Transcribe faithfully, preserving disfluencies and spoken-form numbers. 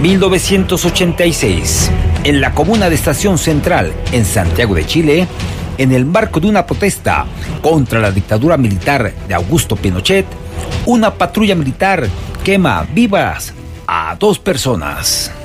mil novecientos ochenta y seis, en la comuna de Estación Central, en Santiago de Chile, en el marco de una protesta contra la dictadura militar de Augusto Pinochet, una patrulla militar quema vivas a dos personas.